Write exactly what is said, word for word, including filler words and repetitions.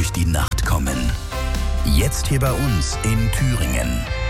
durch die Nacht kommen. Jetzt hier bei uns in Thüringen.